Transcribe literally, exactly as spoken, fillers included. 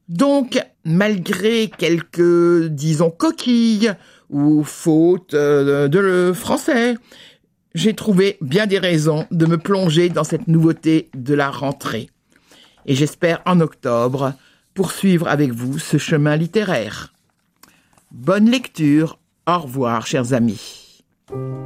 Donc, malgré quelques, disons, coquilles ou fautes euh, de français, j'ai trouvé bien des raisons de me plonger dans cette nouveauté de la rentrée. Et j'espère en octobre poursuivre avec vous ce chemin littéraire. Bonne lecture, au revoir chers amis.